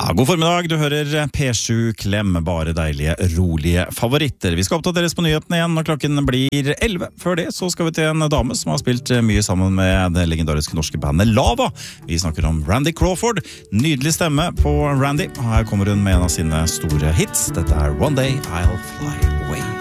Ja, god formiddag, du hører P7 Klem, bare deilige, rolige favoritter. Vi skal oppdateres på nyhetene igjen når klokken blir 11. Før det så skal vi til en dame som har spilt mye sammen med det legendariske norske bandet Lava. Vi snakker om Randy Crawford. Nydelig stemme på Randy. Her kommer hun med en av sine store hits. Dette er One Day I'll Fly Away.